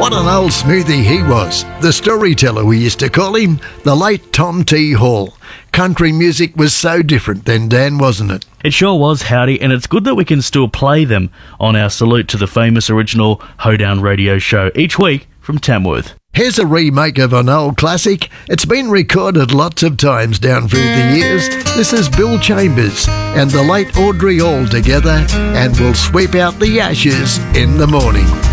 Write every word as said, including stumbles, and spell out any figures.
What an old smoothie he was. The storyteller, we used to call him, the late Tom T. Hall. Country music was so different then, Dan, wasn't it? It sure was, Howdy, and it's good that we can still play them on our Salute to the Famous original Hoedown radio show each week from Tamworth. Here's a remake of an old classic. It's been recorded lots of times down through the years. This is Bill Chambers and the late Audrey Hall together, and we'll sweep out the ashes in the morning.